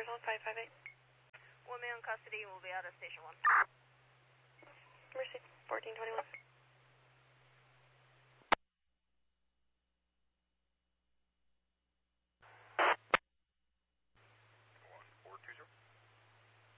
on 558. One man in custody will be out of Station 1. Mercy, 1421.